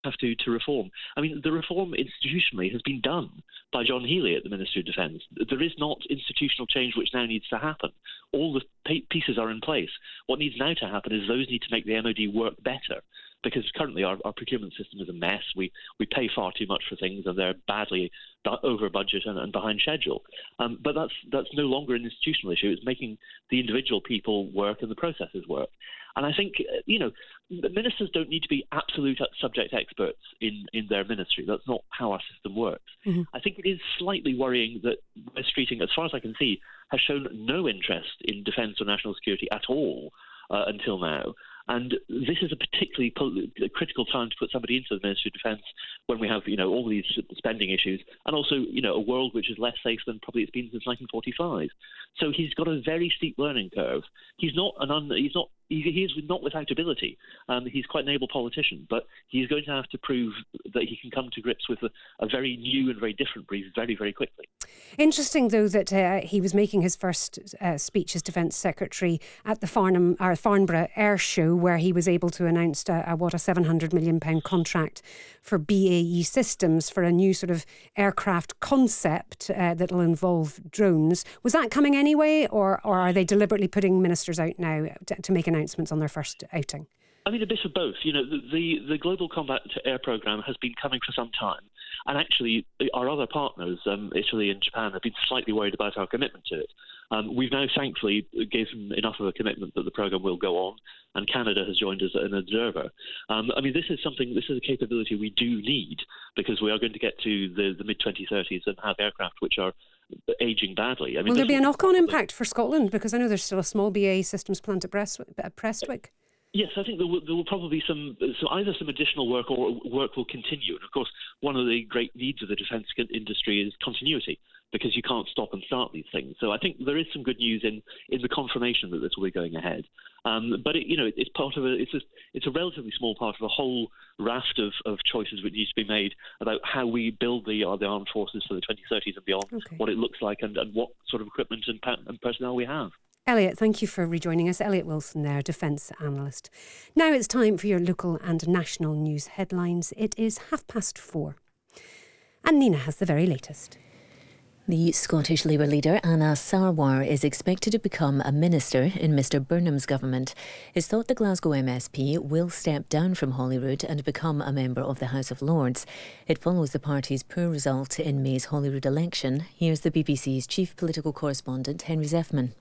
have to reform. I mean, the reform institutionally has been done by John Healey at the Ministry of Defence. There is not institutional change which now needs to happen. All the pieces are in place. What needs now to happen is those need to make the MOD work better, because currently our procurement system is a mess. We pay far too much for things, and they're badly over budget and behind schedule. But that's no longer an institutional issue. It's making the individual people work and the processes work. And I think, ministers don't need to be absolute subject experts in their ministry. That's not how our system works. Mm-hmm. I think it is slightly worrying that Wes Streeting, as far as I can see, has shown no interest in defence or national security at all until now. And this is a particularly critical time to put somebody into the Ministry of Defence when we have, all these spending issues, and also, a world which is less safe than probably it's been since 1945. So he's got a very steep learning curve. He is not without ability. He's quite an able politician, but he's going to have to prove that he can come to grips with a very new and very different brief very, very quickly. Interesting, though, that he was making his first speech as Defence Secretary at the Farnborough Air Show, where he was able to announce a £700 million contract for BAE Systems for a new sort of aircraft concept that will involve drones. Was that coming anyway, or are they deliberately putting ministers out now to make announcements on their first outing? I mean, a bit of both. The Global Combat Air Programme has been coming for some time. And actually, our other partners, Italy and Japan, have been slightly worried about our commitment to it. We've now, thankfully, given enough of a commitment that the programme will go on, and Canada has joined as an observer. This is a capability we do need, because we are going to get to the mid-2030s and have aircraft which are ageing badly. Will there be a knock-on impact for Scotland? Because I know there's still a small BAE Systems plant at Prestwick. Yes, I think there will probably be either some additional work or work will continue. And of course, one of the great needs of the defence industry is continuity, because you can't stop and start these things. So I think there is some good news in the confirmation that this will be going ahead. But it's part of it's a relatively small part of a whole raft of choices which needs to be made about how we build the armed forces for the 2030s and beyond, what it looks like, and what sort of equipment and personnel we have. Elliot, thank you for rejoining us. Elliot Wilson there, defence analyst. Now it's time for your local and national news headlines. It is 4:30. And Nina has the very latest. The Scottish Labour leader Anna Sarwar is expected to become a minister in Mr Burnham's government. It's thought the Glasgow MSP will step down from Holyrood and become a member of the House of Lords. It follows the party's poor result in May's Holyrood election. Here's the BBC's chief political correspondent, Henry Zeffman.